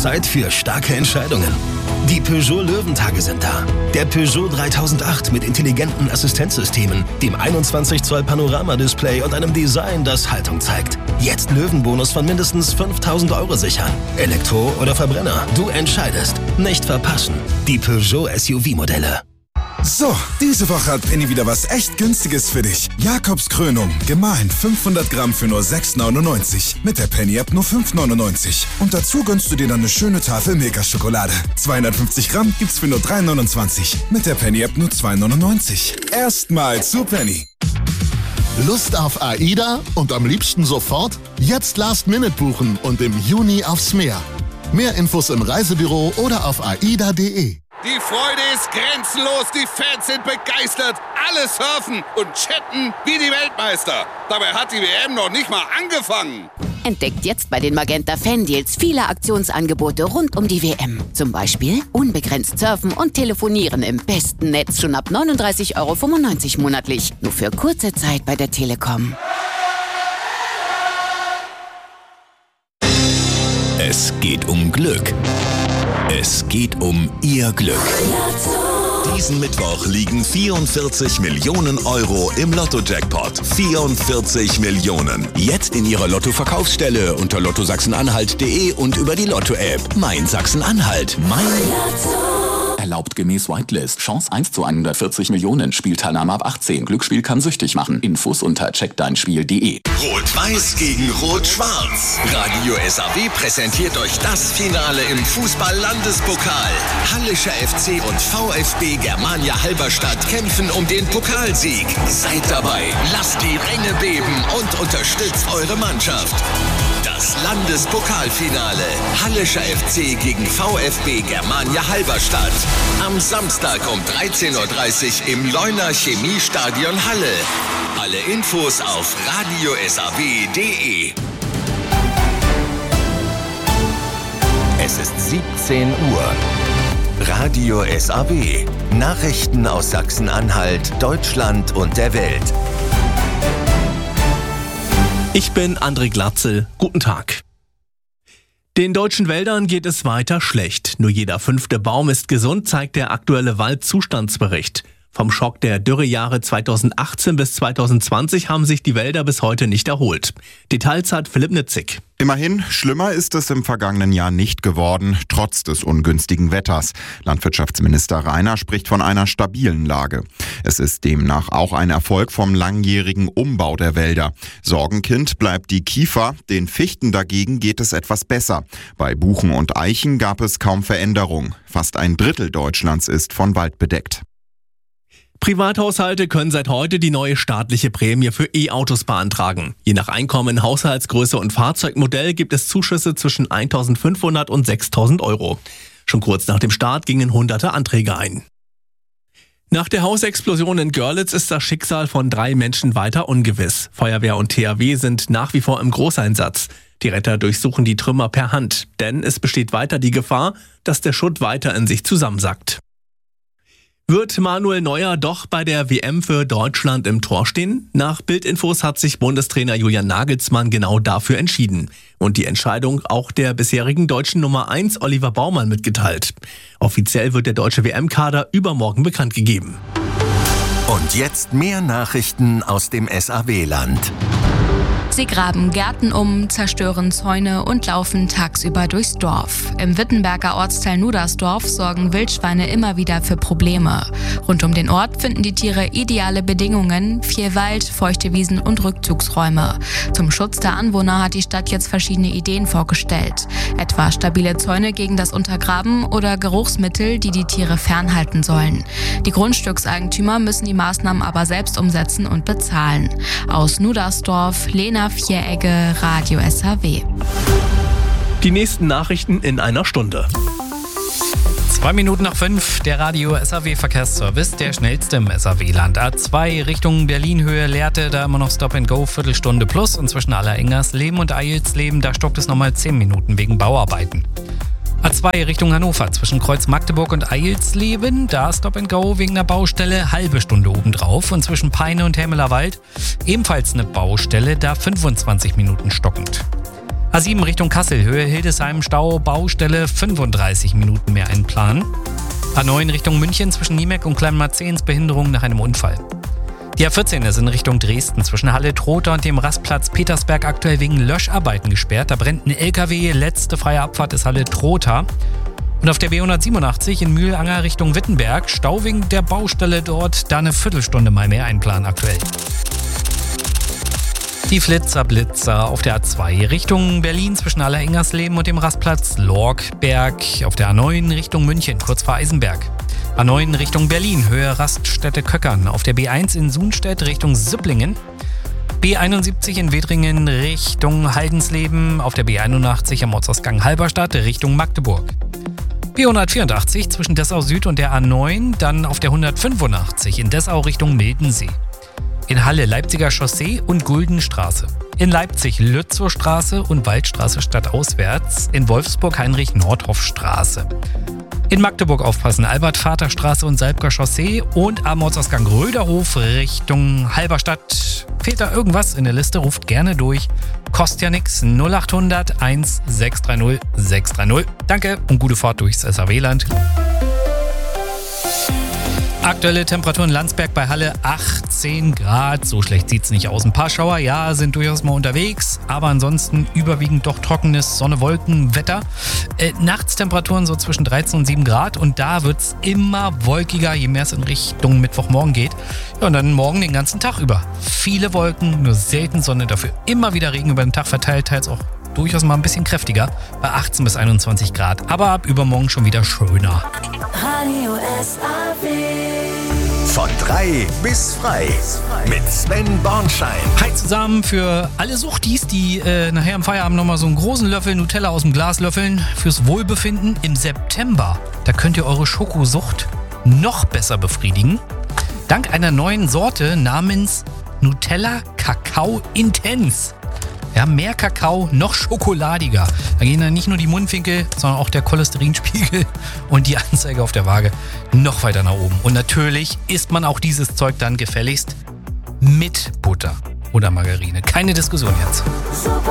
Zeit für starke Entscheidungen. Die Peugeot Löwentage sind da. Der Peugeot 3008 mit intelligenten Assistenzsystemen, dem 21 Zoll Panoramadisplay und einem Design, das Haltung zeigt. Jetzt Löwenbonus von mindestens 5.000 € sichern. Elektro oder Verbrenner, du entscheidest. Nicht verpassen. Die Peugeot SUV-Modelle. So, diese Woche hat Penny wieder was echt Günstiges für dich. Jakobskrönung, gemahlen 500 Gramm für nur 6,99. Mit der Penny-App nur 5,99. Und dazu gönnst du dir dann eine schöne Tafel Milka-Schokolade. 250 Gramm gibt's für nur 3,29. Mit der Penny-App nur 2,99. Erstmal zu Penny. Lust auf AIDA und am liebsten sofort? Jetzt Last-Minute buchen und im Juni aufs Meer. Mehr Infos im Reisebüro oder auf aida.de. Die Freude ist grenzenlos, die Fans sind begeistert, alle surfen und chatten wie die Weltmeister. Dabei hat die WM noch nicht mal angefangen. Entdeckt jetzt bei den Magenta Fan-Deals viele Aktionsangebote rund um die WM. Zum Beispiel unbegrenzt surfen und telefonieren im besten Netz schon ab 39,95 € monatlich. Nur für kurze Zeit bei der Telekom. Es geht um Glück. Es geht um Ihr Glück. Diesen Mittwoch liegen 44 Millionen € im Lotto-Jackpot. 44 Millionen. Jetzt in Ihrer Lotto-Verkaufsstelle unter lottosachsen-anhalt.de und über die Lotto-App. Mein Sachsen-Anhalt. Mein Lotto. Erlaubt gemäß Whitelist. Chance 1 zu 140 Millionen. Spielteilnahme ab 18. Glücksspiel kann süchtig machen. Infos unter checkdeinspiel.de. Rot-Weiß gegen Rot-Schwarz. Radio SAW präsentiert euch das Finale im Fußball-Landespokal. Hallischer FC und VfB Germania Halberstadt kämpfen um den Pokalsieg. Seid dabei, lasst die Ränge beben und unterstützt eure Mannschaft. Das Landespokalfinale. Hallischer FC gegen VfB Germania Halberstadt. Am Samstag um 13:30 Uhr im Leuner Chemiestadion Halle. Alle Infos auf radiosaw.de. Es ist 17 Uhr. Radio SAW. Nachrichten aus Sachsen-Anhalt, Deutschland und der Welt. Ich bin André Glatzel. Guten Tag. Den deutschen Wäldern geht es weiter schlecht. Nur jeder 5. Baum ist gesund, zeigt der aktuelle Waldzustandsbericht. Vom Schock der Dürrejahre 2018 bis 2020 haben sich die Wälder bis heute nicht erholt. Details hat Philipp Nitzig. Immerhin, schlimmer ist es im vergangenen Jahr nicht geworden, trotz des ungünstigen Wetters. Landwirtschaftsminister Rainer spricht von einer stabilen Lage. Es ist demnach auch ein Erfolg vom langjährigen Umbau der Wälder. Sorgenkind bleibt die Kiefer, den Fichten dagegen geht es etwas besser. Bei Buchen und Eichen gab es kaum Veränderung. Fast ein Drittel Deutschlands ist von Wald bedeckt. Privathaushalte können seit heute die neue staatliche Prämie für E-Autos beantragen. Je nach Einkommen, Haushaltsgröße und Fahrzeugmodell gibt es Zuschüsse zwischen 1.500 und 6.000 €. Schon kurz nach dem Start gingen hunderte Anträge ein. Nach der Hausexplosion in Görlitz ist das Schicksal von 3 Menschen weiter ungewiss. Feuerwehr und THW sind nach wie vor im Großeinsatz. Die Retter durchsuchen die Trümmer per Hand, denn es besteht weiter die Gefahr, dass der Schutt weiter in sich zusammensackt. Wird Manuel Neuer doch bei der WM für Deutschland im Tor stehen? Nach Bild-Infos hat sich Bundestrainer Julian Nagelsmann genau dafür entschieden. Und die Entscheidung auch der bisherigen deutschen Nummer 1 Oliver Baumann mitgeteilt. Offiziell wird der deutsche WM-Kader übermorgen bekannt gegeben. Und jetzt mehr Nachrichten aus dem SAW-Land. Sie graben Gärten um, zerstören Zäune und laufen tagsüber durchs Dorf. Im Wittenberger Ortsteil Nudersdorf sorgen Wildschweine immer wieder für Probleme. Rund um den Ort finden die Tiere ideale Bedingungen, viel Wald, feuchte Wiesen und Rückzugsräume. Zum Schutz der Anwohner hat die Stadt jetzt verschiedene Ideen vorgestellt. Etwa stabile Zäune gegen das Untergraben oder Geruchsmittel, die die Tiere fernhalten sollen. Die Grundstückseigentümer müssen die Maßnahmen aber selbst umsetzen und bezahlen. Aus Nudersdorf, Lena Vieregge, Radio SAW. Die nächsten Nachrichten in einer Stunde. 2 Minuten nach 5, der Radio SAW Verkehrsservice, der schnellste im SAW-Land. A2 Richtung Berlin-Höhe Lehrte, da immer noch Stop and Go, Viertelstunde plus. Und zwischen Allerengersleben und Eilsleben, da stockt es nochmal 10 Minuten wegen Bauarbeiten. A2 Richtung Hannover, zwischen Kreuz Magdeburg und Eilsleben, da Stop and Go wegen einer Baustelle, halbe Stunde obendrauf. Und zwischen Peine und Hämelerwald ebenfalls eine Baustelle, da 25 Minuten stockend. A7 Richtung Kassel, Höhe Hildesheim, Stau, Baustelle, 35 Minuten mehr einplanen. A9 Richtung München zwischen Niemeck und Kleinmarzehns, Behinderung nach einem Unfall. Die A14 ist in Richtung Dresden zwischen Halle Trotha und dem Rastplatz Petersberg aktuell wegen Löscharbeiten gesperrt. Da brennt ein LKW, letzte freie Abfahrt ist Halle Trotha. Und auf der B187 in Mühlanger Richtung Wittenberg, Stau wegen der Baustelle dort, da eine Viertelstunde mal mehr einplanen aktuell. Die Blitzer auf der A2 Richtung Berlin zwischen Allereingersleben und dem Rastplatz Lorkberg. Auf der A9 Richtung München, kurz vor Eisenberg. A9 Richtung Berlin, Höhe Raststätte Köckern. Auf der B1 in Sunstedt Richtung Sipplingen. B71 in Wedringen Richtung Haldensleben. Auf der B81 am Ortsausgang Halberstadt Richtung Magdeburg. B184 zwischen Dessau Süd und der A9. Dann auf der 185 in Dessau Richtung Mildensee. In Halle Leipziger Chaussee und Guldenstraße. In Leipzig Lützow Straße und Waldstraße stadtauswärts. In Wolfsburg Heinrich-Nordhoff-Straße. In Magdeburg aufpassen, Albert-Vater-Straße und Salbker Chaussee und am Ortsausgang Röderhof Richtung Halberstadt. Fehlt da irgendwas in der Liste, ruft gerne durch. Kostet ja nix, 0800 1630 630. Danke und gute Fahrt durchs SAW-Land. Aktuelle Temperatur in Landsberg bei Halle 18 Grad. So schlecht sieht's nicht aus. Ein paar Schauer, ja, sind durchaus mal unterwegs. Aber ansonsten überwiegend doch trockenes Sonne-Wolken-Wetter. Nachtstemperaturen so zwischen 13 und 7 Grad. Und da wird's immer wolkiger, je mehr es in Richtung Mittwochmorgen geht. Ja, und dann morgen den ganzen Tag über. Viele Wolken, nur selten Sonne. Dafür immer wieder Regen über den Tag verteilt. Teils auch durchaus mal ein bisschen kräftiger. Bei 18 bis 21 Grad. Aber ab übermorgen schon wieder schöner. Radio SAW. Von 3 bis frei mit Sven Bornschein. Hi zusammen für alle Suchtis, die nachher im Feierabend nochmal so einen großen Löffel Nutella aus dem Glas löffeln. Fürs Wohlbefinden im September. Da könnt ihr eure Schokosucht noch besser befriedigen. Dank einer neuen Sorte namens Nutella Kakao Intense. Ja, mehr Kakao, noch schokoladiger. Da gehen dann nicht nur die Mundwinkel, sondern auch der Cholesterinspiegel und die Anzeige auf der Waage noch weiter nach oben. Und natürlich isst man auch dieses Zeug dann gefälligst mit Butter oder Margarine. Keine Diskussion jetzt.